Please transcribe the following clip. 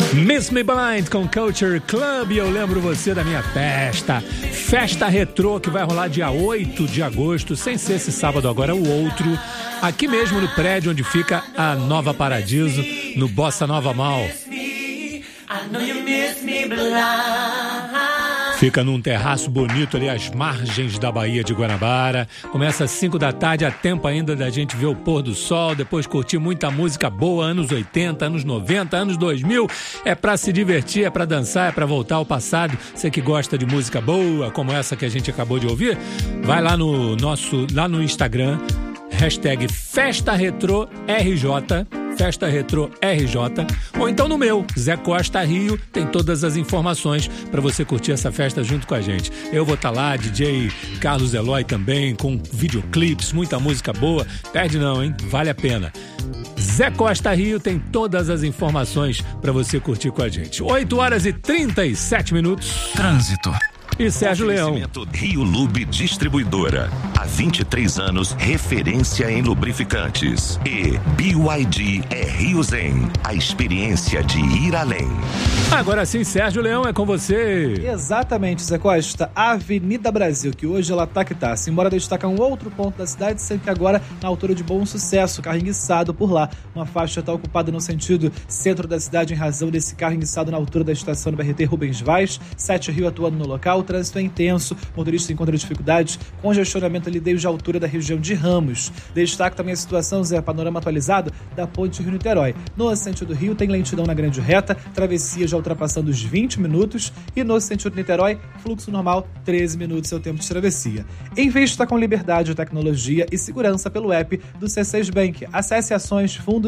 Miss Me Blind com Culture Club. Eu lembro você da minha festa retrô, que vai rolar dia 8 de agosto, sem ser esse sábado agora, o outro, aqui mesmo no prédio onde fica a Nova Paradiso, no Bossa Nova Mall. Fica num terraço bonito ali às margens da Baía de Guanabara. Começa às 5 da tarde, há tempo ainda da gente ver o pôr do sol, depois curtir muita música boa, anos 80, anos 90, anos 2000. É pra se divertir, é pra dançar, é pra voltar ao passado. Você que gosta de música boa, como essa que a gente acabou de ouvir, vai lá no Instagram, hashtag Festa Retrô RJ, Festa Retrô RJ, ou então no meu, Zé Costa Rio, tem todas as informações para você curtir essa festa junto com a gente. Eu vou estar lá, DJ Carlos Eloy também, com videoclipes, muita música boa. Perde não, hein? Vale a pena. Zé Costa Rio tem todas as informações para você curtir com a gente. 8h37. Trânsito. E Sérgio Leão. Rio Lube Distribuidora. Há 23 anos, referência em lubrificantes. E BYD é Rio Zen. A experiência de ir além. Agora sim, Sérgio Leão, é com você. Exatamente, Zé Costa. A Avenida Brasil, que hoje ela tá que tá. Se embora destaca um outro ponto da cidade, sendo que agora na altura de Bom Sucesso, carro enguiçado por lá. Uma faixa está ocupada no sentido centro da cidade em razão desse carro enguiçado na altura da estação do BRT Rubens Vaz. 7 Rio atuando no local. O trânsito é intenso, o motorista encontra dificuldades, congestionamento ali desde a altura da região de Ramos. Destaque também a situação, Zé, panorama atualizado da ponte Rio-Niterói. No sentido Rio tem lentidão na grande reta, travessia já ultrapassando os 20 minutos e no sentido Niterói, fluxo normal, 13 minutos é o tempo de travessia. Invista com liberdade, tecnologia e segurança pelo app do C6 Bank. Acesse ações, fundos